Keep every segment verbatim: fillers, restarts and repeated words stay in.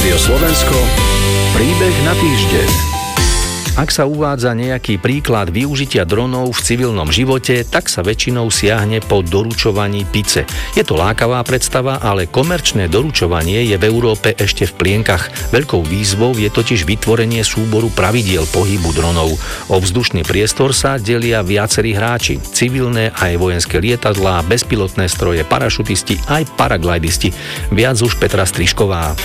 Rádio Slovensko, príbeh na týždeň. Ak sa uvádza nejaký príklad využitia dronov v civilnom živote, tak sa väčšinou siahne po doručovaní pice. Je to lákavá predstava, ale komerčné doručovanie je v Európe ešte v plienkach. Veľkou výzvou je totiž vytvorenie súboru pravidiel pohybu dronov. O vzdušný priestor sa delia viacerí hráči. Civilné aj vojenské lietadlá, bezpilotné stroje, parašutisti aj paraglajdisti. Viac už Petra Strižková.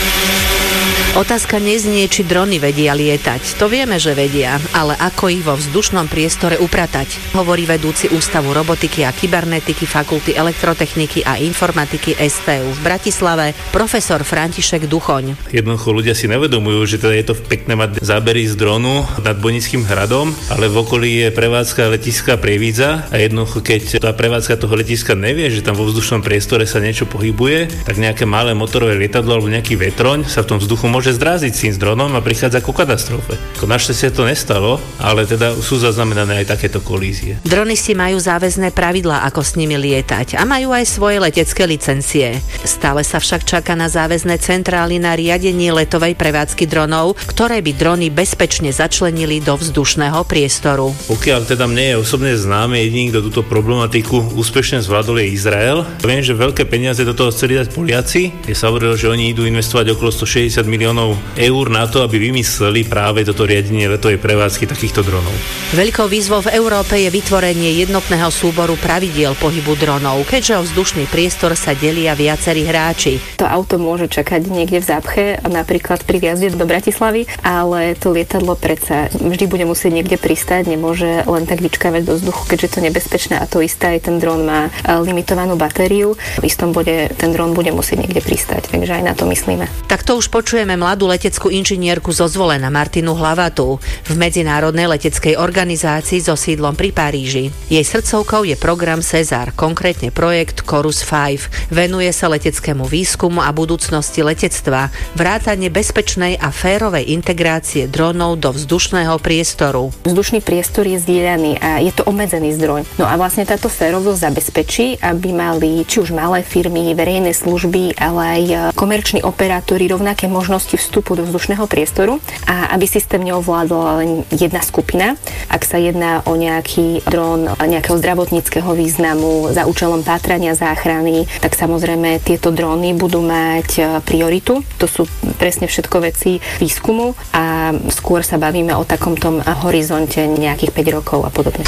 Otázka neznie, či drony vedia lietať. To vieme, že vedia, ale ako ich vo vzdušnom priestore upratať, hovorí vedúci Ústavu robotiky a kybernetiky Fakulty elektrotechniky a informatiky es té ú v Bratislave, profesor František Duchoň. Jednoducho ľudia si nevedomujú, že teda je to pekné mať zábery z dronu nad Bojnickým hradom, ale v okolí je prevádzka letiska Prievidza a jednoducho keď tá prevádzka toho letiska nevie, že tam vo vzdušnom priestore sa niečo pohybuje, tak nejaké malé motorové lietadlo alebo nejaký vetroň sa v tom vzduchu môže zdraziť s tým s dronom a prichádza ku katastrofe. Našťastie to nestalo, ale teda sú zaznamenané aj takéto kolízie. Dronisti majú záväzné pravidlá, ako s nimi lietať a majú aj svoje letecké licencie. Stále sa však čaká na záväzné centrály na riadenie letovej prevádzky dronov, ktoré by drony bezpečne začlenili do vzdušného priestoru. Pokiaľ teda mne je osobne známe, jediný, kto túto problematiku úspešne zvládol, je Izrael. Viem, že veľké peniaze do toho chceli dať Poliaci. Je sa hovorilo, že oni idú investovať okolo stošesťdesiat miliónov eur na to, aby vymysleli práve toto riadenie letovej prevádzky takýchto dronov. Veľkou výzvou v Európe je vytvorenie jednotného súboru pravidiel pohybu dronov, keďže o vzdušný priestor sa delia viacerí hráči. To auto môže čakať niekde v zápche, napríklad pri vjazde do Bratislavy, ale to lietadlo predsa vždy bude musieť niekde pristať, nemôže len tak vyčkávať do vzduchu, keďže je to nebezpečné, a to isté aj ten dron má limitovanú batériu. V istom bode ten dron bude musieť niekde pristať, takže aj na to myslíme. Tak to už počujeme mladú leteckú inžinierku zo Zvolena Martinu Hlavatú v medzinárodnej leteckej organizácii so sídlom pri Paríži. Jej srdcovkou je program Cezar, konkrétne projekt Chorus päť. Venuje sa leteckému výskumu a budúcnosti letectva, vrátane bezpečnej a férovej integrácie dronov do vzdušného priestoru. Vzdušný priestor je zdieľaný a je to obmedzený zdroj. No a vlastne táto férovosť zabezpečí, aby mali či už malé firmy, verejné služby, ale aj komerční operátori rovnaké možnosti vstupu do vzdušného priestoru a aby systém neovládla len jedna skupina. Ak sa jedná o nejaký dron nejakého zdravotníckeho významu za účelom pátrania, záchrany, tak samozrejme tieto dróny budú mať prioritu. To sú presne všetko veci výskumu a skôr sa bavíme o takomto horizonte nejakých päť rokov a podobne.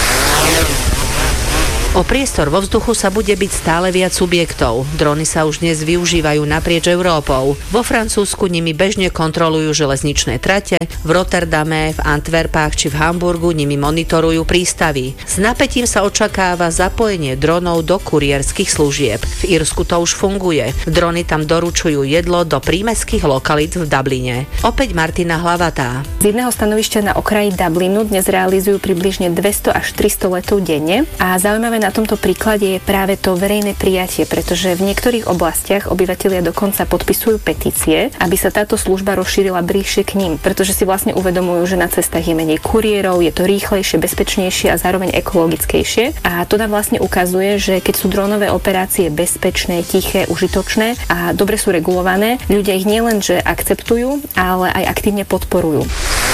O priestor vo vzduchu sa bude byť stále viac subjektov. Drony sa už dnes využívajú naprieč Európou. Vo Francúzsku nimi bežne kontrolujú železničné trate, v Rotterdame, v Antwerpách či v Hamburgu nimi monitorujú prístavy. S napätím sa očakáva zapojenie dronov do kurierských služieb. V Írsku to už funguje. Drony tam doručujú jedlo do prímestských lokalít v Dubline. Opäť Martina Hlavatá. Z jedného stanovišťa na okraji Dublinu dnes realizujú približne dvesto až tristo letov denne a zaujímavé na tomto príklade je práve to verejné prijatie, pretože v niektorých oblastiach obyvatelia dokonca podpisujú petície, aby sa táto služba rozšírila bližšie k ním, pretože si vlastne uvedomujú, že na cestách je menej kuriérov, je to rýchlejšie, bezpečnejšie a zároveň ekologickejšie. A to nám vlastne ukazuje, že keď sú dronové operácie bezpečné, tiché, užitočné a dobre sú regulované, ľudia ich nielenže akceptujú, ale aj aktívne podporujú.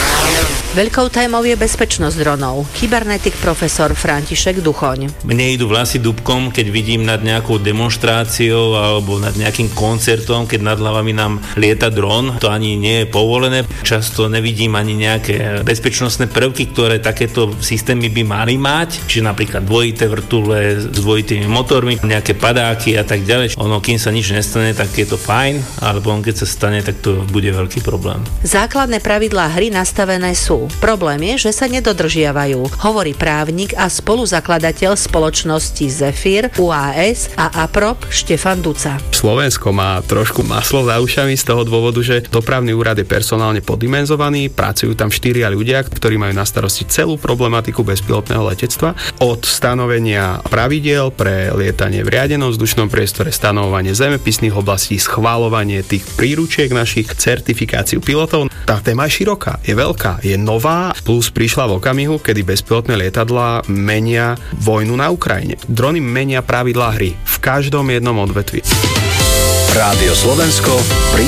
Veľkou témou je bezpečnosť dronov. Kybernetik profesor František Duchoň. Mne idú vlasy dúbkom, keď vidím nad nejakou demonštráciou alebo nad nejakým koncertom, keď nad hlavami nám lieta dron. To ani nie je povolené. Často nevidím ani nejaké bezpečnostné prvky, ktoré takéto systémy by mali mať. Čiže napríklad dvojité vrtule s dvojitými motormi, nejaké padáky a tak ďalej. Ono, kým sa nič nestane, tak je to fajn, alebo keď sa stane, tak to bude veľký problém. Základné pravidlá hry nastavené sú. Problém je, že sa nedodržiavajú, hovorí právnik a spoluzakladateľ spoločnosti Zephyr, ú á es a Aprop Štefan Duca. Slovensko má trošku maslo za ušami z toho dôvodu, že dopravný úrad je personálne poddimenzovaný, pracujú tam štyria ľudia, ktorí majú na starosti celú problematiku bezpilotného letectva, od stanovenia pravidiel pre lietanie v riadenom vzdušnom priestore, stanovovanie zemepisných oblastí, schvaľovanie tých príručiek našich, certifikáciu pilotov. Tá téma je široká, je veľká, je nová, plus prišla v okamihu, kedy bezpilotné lietadlá menia vojnu na Ukrajine. Drony menia pravidlá hry v každom jednom odvetví. Rádio Slovensko,